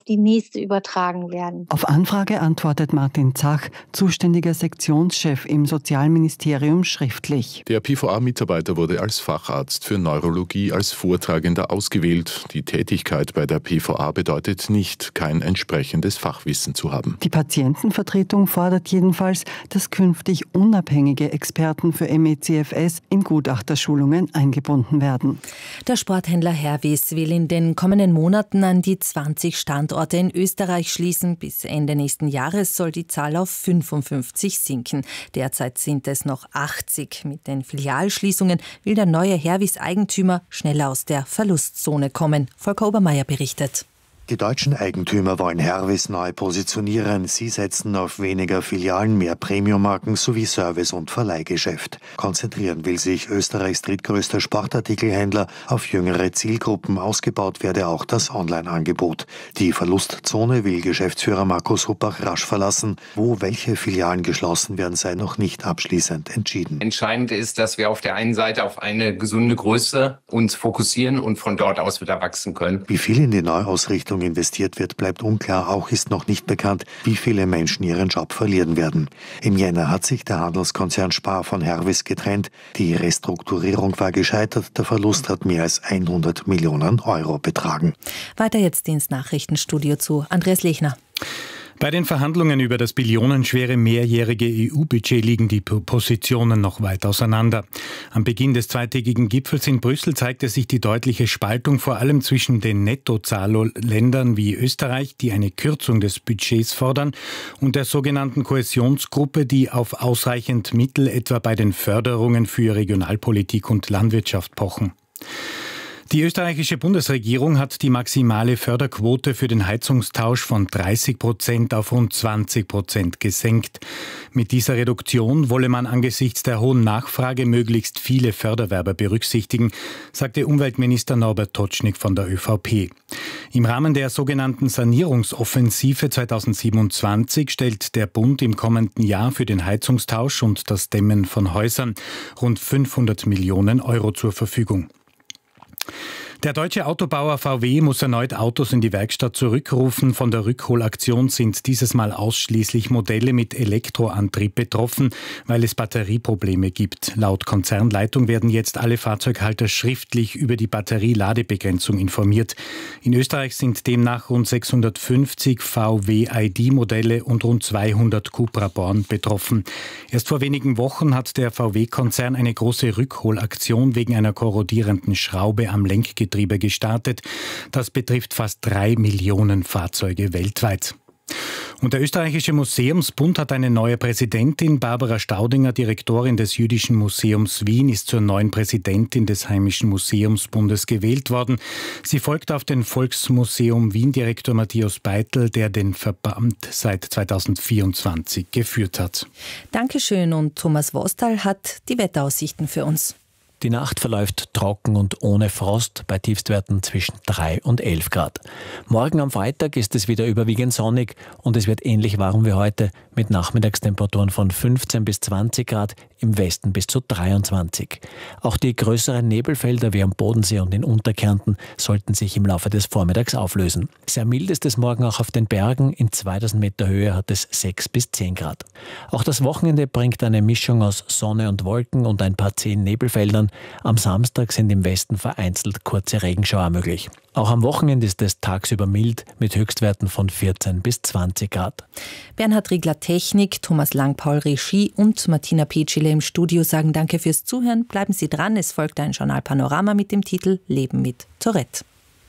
die nächste übertragen werden. Auf Anfrage antwortet Martin Zach, zuständiger Sektionschef im Sozialministerium, schriftlich. Der PVA-Mitarbeiter wurde als Facharzt für Neurologie als Vortragender ausgewählt. Die Tätigkeit bei der PVA bedeutet nicht, kein entsprechendes Fachwissen zu haben. Die Patientenvertretung fordert jedenfalls, dass künftig unabhängige Experten für MECFS in Gutachterschulungen eingebunden werden. Der Sporthändler Hervis will in den kommenden Monaten an die 20 Standorte in Österreich schließen. Bis Ende nächsten Jahres soll die Zahl auf 55 sinken. Derzeit sind es noch 80. Mit den Filialschließungen will der neue Hervis-Eigentümer schnell aus der Verlustzone kommen. Volker Obermeier berichtet. Die deutschen Eigentümer wollen Hervis neu positionieren. Sie setzen auf weniger Filialen, mehr Premiummarken sowie Service- und Verleihgeschäft. Konzentrieren will sich Österreichs drittgrößter Sportartikelhändler auf jüngere Zielgruppen. Ausgebaut werde auch das Online-Angebot. Die Verlustzone will Geschäftsführer Markus Huppach rasch verlassen. Wo welche Filialen geschlossen werden, sei noch nicht abschließend entschieden. Entscheidend ist, dass wir auf der einen Seite auf eine gesunde Größe uns fokussieren und von dort aus wieder wachsen können. Wie viel in die Neuausrichtung investiert wird, bleibt unklar. Auch ist noch nicht bekannt, wie viele Menschen ihren Job verlieren werden. Im Jänner hat sich der Handelskonzern Spar von Hervis getrennt. Die Restrukturierung war gescheitert. Der Verlust hat mehr als 100 Millionen Euro betragen. Weiter jetzt ins Nachrichtenstudio zu Andreas Lechner. Bei den Verhandlungen über das billionenschwere mehrjährige EU-Budget liegen die Positionen noch weit auseinander. Am Beginn des zweitägigen Gipfels in Brüssel zeigte sich die deutliche Spaltung vor allem zwischen den Nettozahlerländern wie Österreich, die eine Kürzung des Budgets fordern, und der sogenannten Kohäsionsgruppe, die auf ausreichend Mittel etwa bei den Förderungen für Regionalpolitik und Landwirtschaft pochen. Die österreichische Bundesregierung hat die maximale Förderquote für den Heizungstausch von 30% auf rund 20% gesenkt. Mit dieser Reduktion wolle man angesichts der hohen Nachfrage möglichst viele Förderwerber berücksichtigen, sagte Umweltminister Norbert Totschnig von der ÖVP. Im Rahmen der sogenannten Sanierungsoffensive 2027 stellt der Bund im kommenden Jahr für den Heizungstausch und das Dämmen von Häusern rund 500 Millionen Euro zur Verfügung. Der deutsche Autobauer VW muss erneut Autos in die Werkstatt zurückrufen. Von der Rückholaktion sind dieses Mal ausschließlich Modelle mit Elektroantrieb betroffen, weil es Batterieprobleme gibt. Laut Konzernleitung werden jetzt alle Fahrzeughalter schriftlich über die Batterieladebegrenzung informiert. In Österreich sind demnach rund 650 VW ID-Modelle und rund 200 Cupra Born betroffen. Erst vor wenigen Wochen hat der VW-Konzern eine große Rückholaktion wegen einer korrodierenden Schraube am Lenkgetriebe gestartet. Das betrifft fast 3 Millionen Fahrzeuge weltweit. Und der österreichische Museumsbund hat eine neue Präsidentin. Barbara Staudinger, Direktorin des Jüdischen Museums Wien, ist zur neuen Präsidentin des Heimischen Museumsbundes gewählt worden. Sie folgt auf den Volksmuseum Wien-Direktor Matthias Beitel, der den Verband seit 2024 geführt hat. Dankeschön, und Thomas Wostal hat die Wetteraussichten für uns. Die Nacht verläuft trocken und ohne Frost bei Tiefstwerten zwischen 3 und 11 Grad. Morgen am Freitag ist es wieder überwiegend sonnig und es wird ähnlich warm wie heute mit Nachmittagstemperaturen von 15 bis 20 Grad, im Westen bis zu 23. Auch die größeren Nebelfelder wie am Bodensee und in Unterkärnten sollten sich im Laufe des Vormittags auflösen. Sehr mild ist es morgen auch auf den Bergen. In 2000 Meter Höhe hat es 6 bis 10 Grad. Auch das Wochenende bringt eine Mischung aus Sonne und Wolken und ein paar 10 Nebelfeldern. Am Samstag sind im Westen vereinzelt kurze Regenschauer möglich. Auch am Wochenende ist es tagsüber mild mit Höchstwerten von 14 bis 20 Grad. Bernhard Riegler Technik, Thomas Langpaul Regie und Martina Petschile im Studio sagen Danke fürs Zuhören. Bleiben Sie dran, es folgt ein Journalpanorama mit dem Titel Leben mit Tourette.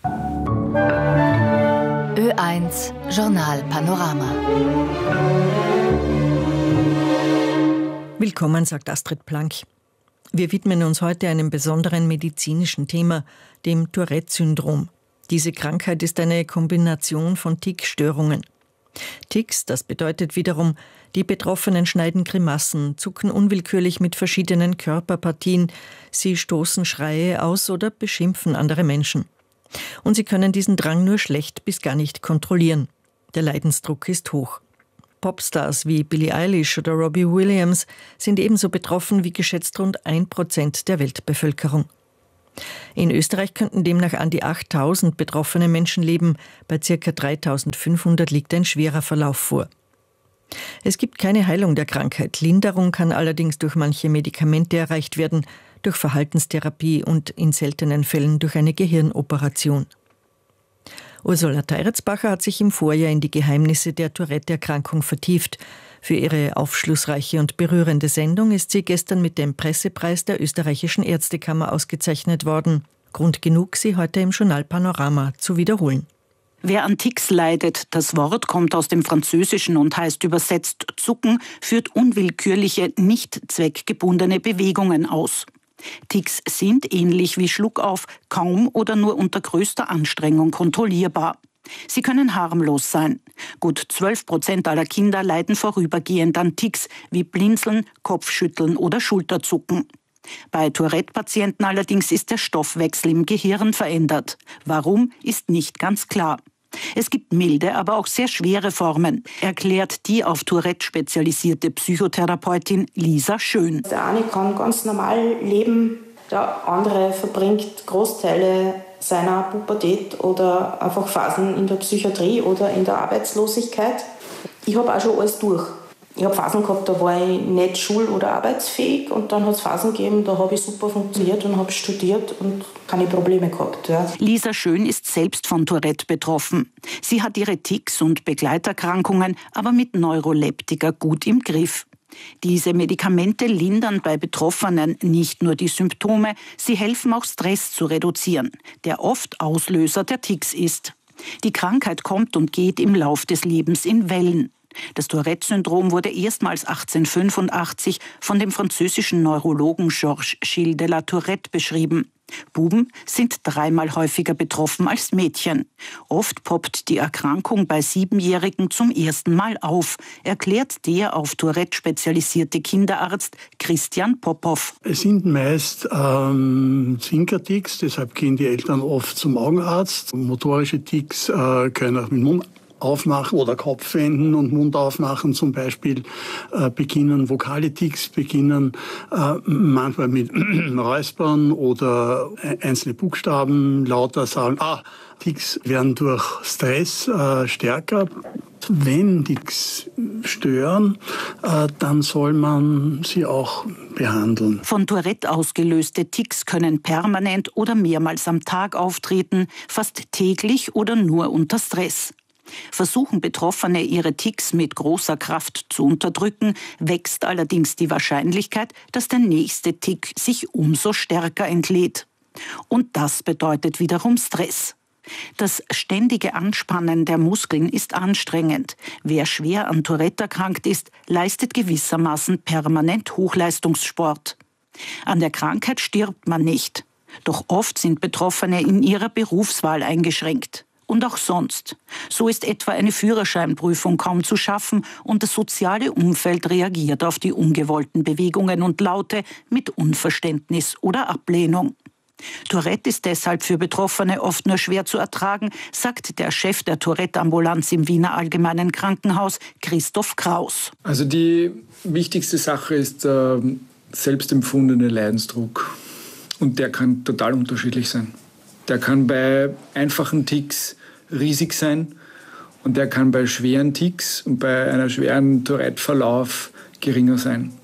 Ö1 Journalpanorama. Willkommen, sagt Astrid Plank. Wir widmen uns heute einem besonderen medizinischen Thema, dem Tourette-Syndrom. Diese Krankheit ist eine Kombination von Tickstörungen. Tics, das bedeutet wiederum, die Betroffenen schneiden Grimassen, zucken unwillkürlich mit verschiedenen Körperpartien, sie stoßen Schreie aus oder beschimpfen andere Menschen. Und sie können diesen Drang nur schlecht bis gar nicht kontrollieren. Der Leidensdruck ist hoch. Popstars wie Billie Eilish oder Robbie Williams sind ebenso betroffen wie geschätzt rund 1% der Weltbevölkerung. In Österreich könnten demnach an die 8.000 betroffene Menschen leben. Bei ca. 3.500 liegt ein schwerer Verlauf vor. Es gibt keine Heilung der Krankheit. Linderung kann allerdings durch manche Medikamente erreicht werden, durch Verhaltenstherapie und in seltenen Fällen durch eine Gehirnoperation. Ursula Teiritzbacher hat sich im Vorjahr in die Geheimnisse der Tourette-Erkrankung vertieft. Für ihre aufschlussreiche und berührende Sendung ist sie gestern mit dem Pressepreis der Österreichischen Ärztekammer ausgezeichnet worden. Grund genug, sie heute im Journal Panorama zu wiederholen. Wer an Tics leidet, das Wort kommt aus dem Französischen und heißt übersetzt zucken, führt unwillkürliche, nicht zweckgebundene Bewegungen aus. Tics sind, ähnlich wie Schluckauf, kaum oder nur unter größter Anstrengung kontrollierbar. Sie können harmlos sein. Gut 12% aller Kinder leiden vorübergehend an Tics wie Blinzeln, Kopfschütteln oder Schulterzucken. Bei Tourette-Patienten allerdings ist der Stoffwechsel im Gehirn verändert. Warum, ist nicht ganz klar. Es gibt milde, aber auch sehr schwere Formen, erklärt die auf Tourette spezialisierte Psychotherapeutin Lisa Schön. Der eine kann ganz normal leben, der andere verbringt Großteile seiner Pubertät oder einfach Phasen in der Psychiatrie oder in der Arbeitslosigkeit. Ich habe auch schon alles durch. Ich habe Phasen gehabt, da war ich nicht schul- oder arbeitsfähig und dann hat es Phasen gegeben, da habe ich super funktioniert und habe studiert und keine Probleme gehabt. Ja. Lisa Schön ist selbst von Tourette betroffen. Sie hat ihre Tics und Begleiterkrankungen aber mit Neuroleptika gut im Griff. Diese Medikamente lindern bei Betroffenen nicht nur die Symptome, sie helfen auch Stress zu reduzieren, der oft Auslöser der Tics ist. Die Krankheit kommt und geht im Lauf des Lebens in Wellen. Das Tourette-Syndrom wurde erstmals 1885 von dem französischen Neurologen Georges Gilles de la Tourette beschrieben. Buben sind 3-mal häufiger betroffen als Mädchen. Oft poppt die Erkrankung bei 7-Jährigen zum ersten Mal auf, erklärt der auf Tourette spezialisierte Kinderarzt Christian Popov. Es sind meist Zwinkertics, deshalb gehen die Eltern oft zum Augenarzt. Motorische Tics können auch mit Mund aufmachen oder Kopf wenden und Mund aufmachen zum Beispiel beginnen. Vokale Tics beginnen manchmal mit Räuspern oder einzelne Buchstaben lauter sagen. Tics werden durch Stress stärker. Wenn Tics stören, dann soll man sie auch behandeln. Von Tourette ausgelöste Tics können permanent oder mehrmals am Tag auftreten, fast täglich oder nur unter Stress. Versuchen Betroffene, ihre Tics mit großer Kraft zu unterdrücken, wächst allerdings die Wahrscheinlichkeit, dass der nächste Tic sich umso stärker entlädt. Und das bedeutet wiederum Stress. Das ständige Anspannen der Muskeln ist anstrengend. Wer schwer an Tourette erkrankt ist, leistet gewissermaßen permanent Hochleistungssport. An der Krankheit stirbt man nicht. Doch oft sind Betroffene in ihrer Berufswahl eingeschränkt. Und auch sonst. So ist etwa eine Führerscheinprüfung kaum zu schaffen und das soziale Umfeld reagiert auf die ungewollten Bewegungen und Laute mit Unverständnis oder Ablehnung. Tourette ist deshalb für Betroffene oft nur schwer zu ertragen, sagt der Chef der Tourette-Ambulanz im Wiener Allgemeinen Krankenhaus, Christoph Kraus. Also die wichtigste Sache ist der selbstempfundene Leidensdruck. Und der kann total unterschiedlich sein. Der kann bei einfachen Tics riesig sein und der kann bei schweren Tics und bei einer schweren Tourette-Verlauf geringer sein.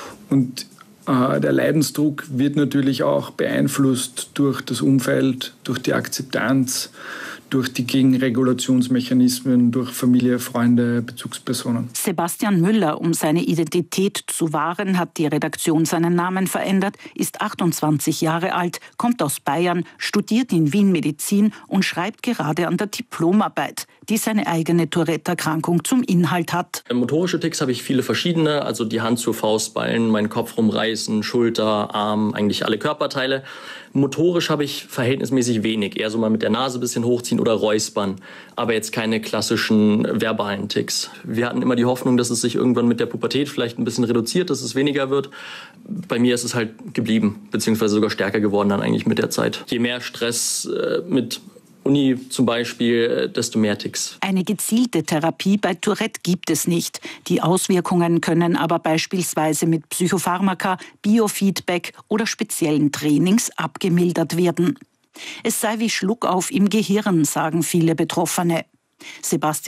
Und der Leidensdruck wird natürlich auch beeinflusst durch das Umfeld, durch die Akzeptanz, durch die Gegenregulationsmechanismen, durch Familie, Freunde, Bezugspersonen. Sebastian Müller, um seine Identität zu wahren, hat die Redaktion seinen Namen verändert, ist 28 Jahre alt, kommt aus Bayern, studiert in Wien Medizin und schreibt gerade an der Diplomarbeit, die seine eigene Tourette-Erkrankung zum Inhalt hat. Motorische Tics habe ich viele verschiedene, also die Hand zur Faust ballen, meinen Kopf rumreißen, Schulter, Arm, eigentlich alle Körperteile. Motorisch habe ich verhältnismäßig wenig, eher so mal mit der Nase ein bisschen hochziehen oder räuspern, aber jetzt keine klassischen verbalen Tics. Wir hatten immer die Hoffnung, dass es sich irgendwann mit der Pubertät vielleicht ein bisschen reduziert, dass es weniger wird. Bei mir ist es halt geblieben, beziehungsweise sogar stärker geworden dann eigentlich mit der Zeit. Je mehr Stress mit Uni zum Beispiel, desto mehr Tics. Eine gezielte Therapie bei Tourette gibt es nicht. Die Auswirkungen können aber beispielsweise mit Psychopharmaka, Biofeedback oder speziellen Trainings abgemildert werden. Es sei wie Schluckauf im Gehirn, sagen viele Betroffene. Sebastian